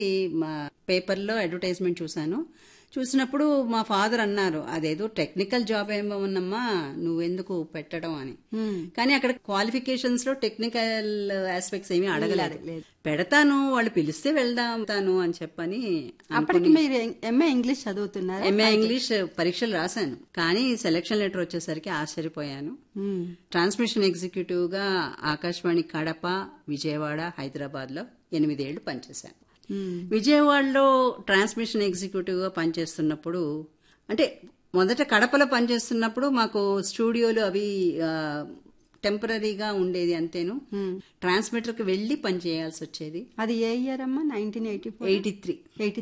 మా పేపర్లో అడ్వర్టైజ్మెంట్ చూసినప్పుడు మా ఫాదర్ అన్నారు, అదేదో టెక్నికల్ జాబ్ ఏమో ఉన్నమ్మా, నువ్వెందుకు పెట్టడం అని. కానీ అక్కడ క్వాలిఫికేషన్స్ లో టెక్నికల్ ఆస్పెక్ట్స్ ఏమీ అడగలేదు. పెడతాను, వాళ్ళు పిలిస్తే వెళ్దాను అని చెప్పని. అప్పటికి మీరు ఎంఏ ఇంగ్లీష్ చదువుతున్నారు? ఎంఏ ఇంగ్లీష్ పరీక్షలు రాశాను, కానీ సెలక్షన్ లెటర్ వచ్చేసరికి ఆశ్చర్యపోయాను. ట్రాన్స్మిషన్ ఎగ్జిక్యూటివ్ గా ఆకాశవాణి కడప, విజయవాడ, హైదరాబాద్ లో 8 ఏళ్లు పనిచేశాను. విజయవాడలో ట్రాన్స్మిషన్ ఎగ్జిక్యూటివ్ గా పనిచేస్తున్నప్పుడు, అంటే మొదట కడపలో పనిచేస్తున్నప్పుడు మాకు స్టూడియోలు అవి టెంపరీగా ఉండేది అంతేను. ట్రాన్స్మిటర్ కి వెళ్లి పనిచేయాల్సి వచ్చేది. అది ఏ ఇయర్ అమ్మా? 1983.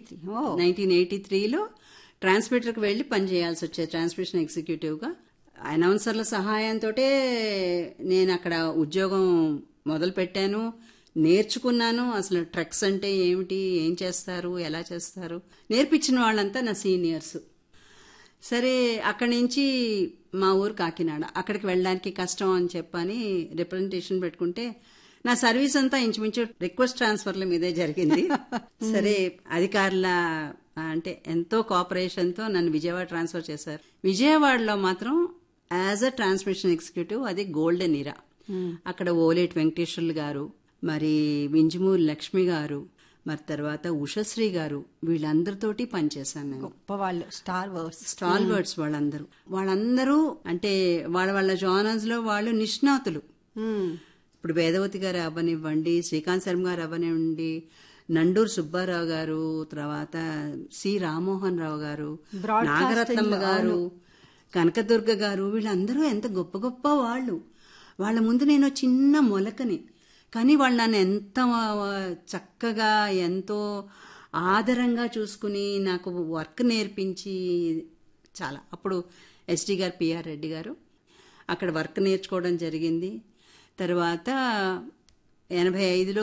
1983లో ట్రాన్స్మిటర్ కి వెళ్లి పనిచేయాల్సి వచ్చేది ట్రాన్స్మిషన్ ఎగ్జిక్యూటివ్ గా. అనౌన్సర్ల సహాయంతో నేను అక్కడ ఉద్యోగం మొదలు పెట్టాను, నేర్చుకున్నాను. అసలు ట్రక్స్ అంటే ఏమిటి, ఏం చేస్తారు, ఎలా చేస్తారు నేర్పించిన వాళ్ళంతా నా సీనియర్స్. సరే, అక్కడి నుంచి మా ఊరు కాకినాడ, అక్కడికి వెళ్ళడానికి కష్టం అని చెప్పని రిప్రజెంటేషన్ పెట్టుకుంటే నా సర్వీస్ అంతా ఇంచుమించు రిక్వెస్ట్ ట్రాన్స్ఫర్ల మీదే జరిగింది. సరే, అధికారుల అంటే ఎంతో కోఆపరేషన్ తో నన్ను విజయవాడ ట్రాన్స్ఫర్ చేశారు. విజయవాడలో మాత్రం యాజ్ అ ట్రాన్స్మిషన్ ఎగ్జిక్యూటివ్ అది గోల్డెన్ ఇరా. అక్కడ ఓలేటి వెంకటేశ్వర్లు గారు, మరి వింజమూరి లక్ష్మి గారు, మరి తర్వాత ఉషశ్రీ గారు, వీళ్ళందరితోటి పనిచేశాను నేను. గొప్ప వాళ్ళు, స్టార్ వర్డ్స్ వాళ్ళందరూ అంటే వాళ్ళ జానర్స్ లో వాళ్ళు నిష్ణాతులు. ఇప్పుడు వేదవతి గారు అవ్వనివ్వండి, శ్రీకాంత్ శర్మ గారు అవ్వనివ్వండి, నండూరు సుబ్బారావు గారు, తర్వాత సి రామ్మోహన్ రావు గారు, నాగరత్నమ్మ గారు, కనకదుర్గ గారు, వీళ్ళందరూ ఎంత గొప్ప గొప్ప వాళ్ళు. వాళ్ళ ముందు నేను చిన్న మొలకని, కానీ వాళ్ళు నన్ను ఎంత చక్కగా ఎంతో ఆదరంగా చూసుకుని నాకు వర్క్ నేర్పించి చాలా. అప్పుడు ఎస్డి గారు, పిఆర్ రెడ్డి గారు, అక్కడ వర్క్ నేర్చుకోవడం జరిగింది. తర్వాత 85లో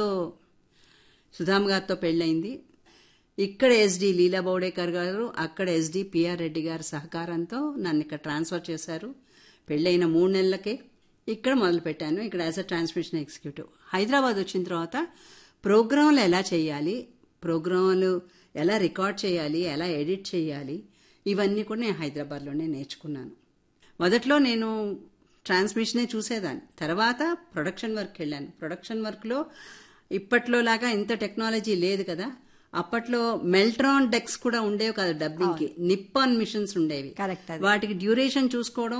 సుధామ గారితో పెళ్ళయింది. ఇక్కడ ఎస్డి లీలా బౌడేకర్ గారు, అక్కడ ఎస్డి పిఆర్ రెడ్డి గారి సహకారంతో నన్ను ఇక్కడ ట్రాన్స్ఫర్ చేశారు. పెళ్ళైన 3 నెలలకే ఇక్కడ మొదలు పెట్టాను, ఇక్కడ as a transmission executive. Hyderabad వచ్చిన తర్వాత ప్రోగ్రాంలు ఎలా చేయాలి, ప్రోగ్రాంలు ఎలా రికార్డ్ చేయాలి, ఎలా ఎడిట్ చేయాలి, ఇవన్నీ కూడా నేను హైదరాబాద్లోనే నేర్చుకున్నాను. మొదట్లో నేను ట్రాన్స్మిషనే చూసేదాన్ని, తర్వాత ప్రొడక్షన్ వర్క్ వెళ్ళాను. ప్రొడక్షన్ వర్క్లో ఇప్పట్లో లాగా ఇంత టెక్నాలజీ లేదు కదా. అప్పట్లో మెల్ట్రాన్ డెక్స్ కూడా ఉండేవి కదా డబ్బింగ్ కి, నిప్పాన్ మిషన్స్ ఉండేవి. వాటికి డ్యూరేషన్ చూసుకోవడం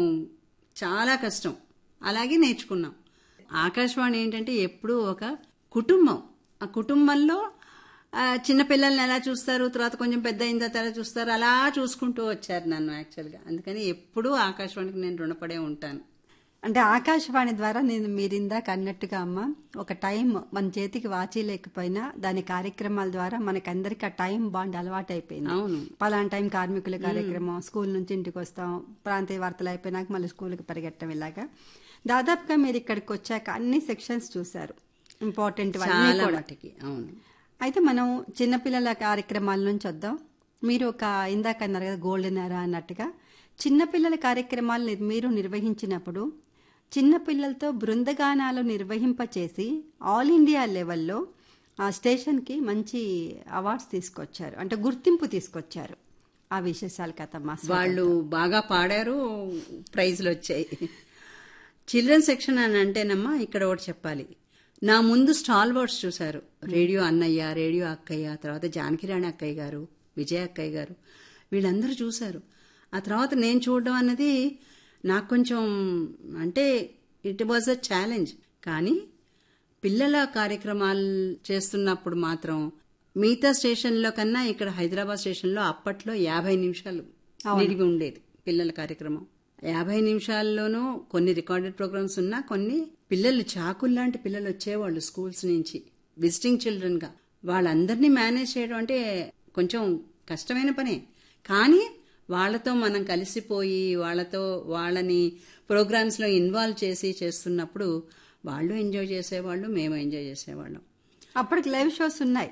చాలా కష్టం. అలాగే నేర్చుకున్నాం. ఆకాశవాణి ఏంటంటే ఎప్పుడూ ఒక కుటుంబం. ఆ కుటుంబంలో చిన్నపిల్లల్ని ఎలా చూస్తారు, తర్వాత కొంచెం పెద్ద అయిన తర్వాత ఎలా చూస్తారు, అలా చూసుకుంటూ వచ్చారు నన్ను యాక్చువల్గా. అందుకని ఎప్పుడూ ఆకాశవాణికి నేను రుణపడే ఉంటాను. అంటే ఆకాశవాణి ద్వారా నేను మీరిందాక అన్నట్టుగా అమ్మ, ఒక టైం మన చేతికి వాచి లేకపోయినా దాని కార్యక్రమాల ద్వారా మనకందరికి ఆ టైం బాండ్ అలవాటు అయిపోయింది. అవును, పలానా టైం కార్మికుల కార్యక్రమం, స్కూల్ నుంచి ఇంటికి వస్తాం, ప్రాంతీయ వార్తలు అయిపోయినాక మళ్ళీ స్కూల్కి పరిగెట్టడం, ఇలాగా దాదాపుగా మీరు ఇక్కడికి వచ్చాక అన్ని సెక్షన్స్ చూశారు, ఇంపార్టెంట్. అవును. అయితే మనం చిన్నపిల్లల కార్యక్రమాల నుంచి వద్దాం. మీరు ఇందాక అన్నారు కదా గోల్డెన్ ఎరా అన్నట్టుగా, చిన్నపిల్లల కార్యక్రమాలను మీరు నిర్వహించినప్పుడు చిన్నపిల్లలతో బృందగానాలు నిర్వహింపచేసి ఆల్ ఇండియా లెవెల్లో ఆ స్టేషన్కి మంచి అవార్డ్స్ తీసుకొచ్చారు, అంటే గుర్తింపు తీసుకొచ్చారు. ఆ విశేషాలు కథమ్మా. వాళ్ళు బాగా పాడారు, ప్రైజ్లు వచ్చాయి. చిల్డ్రన్ సెక్షన్ అని అంటేనమ్మా ఇక్కడ ఒకటి చెప్పాలి. నా ముందు స్టాల్ వర్డ్స్ చూశారు. రేడియో అన్నయ్య, రేడియో అక్కయ్య, తర్వాత జానకిరాణి అక్కయ్య గారు, విజయ అక్కయ్య గారు, వీళ్ళందరూ చూశారు. ఆ తర్వాత నేను చూడడం అన్నది నాకు కొంచెం అంటే ఇట్ వాజ్ అ ఛాలెంజ్. కానీ పిల్లల కార్యక్రమాలు చేస్తున్నప్పుడు మాత్రం మిగతా స్టేషన్లో కన్నా ఇక్కడ హైదరాబాద్ స్టేషన్లో అప్పట్లో 50 నిమిషాలు నిడివి ఉండేది పిల్లల కార్యక్రమం. 50 నిమిషాల్లోనూ కొన్ని రికార్డెడ్ ప్రోగ్రామ్స్ ఉన్నా, కొన్ని పిల్లలు చాకుల్లాంటి పిల్లలు వచ్చేవాళ్ళు స్కూల్స్ నుంచి విజిటింగ్ చిల్డ్రన్ గా. వాళ్ళందరినీ మేనేజ్ చేయడం అంటే కొంచెం కష్టమైన పనే. కానీ వాళ్ళతో మనం కలిసిపోయి వాళ్ళని ప్రోగ్రామ్స్ లో ఇన్వాల్వ్ చేసి చేస్తున్నప్పుడు వాళ్ళు ఎంజాయ్ చేసేవాళ్ళు, మేము ఎంజాయ్ చేసేవాళ్ళం. అప్పటికి లైవ్ షోస్ ఉన్నాయి,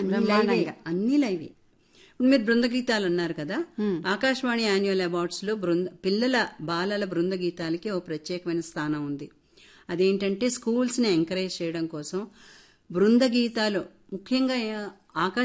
అన్ని లైవ్. మీరు బృంద గీతాలు అన్నారు కదా, ఆకాశవాణి యాన్యువల్ అవార్డ్స్ లో బాలల బృంద గీతాలకి ఓ ప్రత్యేకమైన స్థానం ఉంది. అదేంటంటే స్కూల్స్ ని ఎంకరేజ్ చేయడం కోసం బృంద గీతాలు, ముఖ్యంగా ఆకాశ